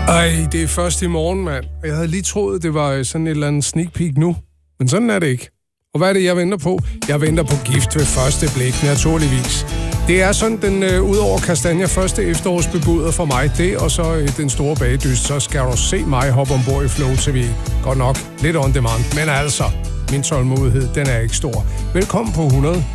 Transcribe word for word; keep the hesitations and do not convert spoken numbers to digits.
Ej, det er først i morgen, mand. Jeg havde lige troet, det var sådan et eller andet sneak peek nu. Men sådan er det ikke. Og hvad er det, jeg venter på? Jeg venter på Gift ved første blik, naturligvis. Det er sådan den øh, ud over kastanjer første efterårsbebuder for mig. Det og så øh, den store bagdyst, så skal du se mig hoppe ombord i Flow T V. Godt nok lidt on demand, men altså, min tålmodighed, den er ikke stor. Velkommen på hundrede.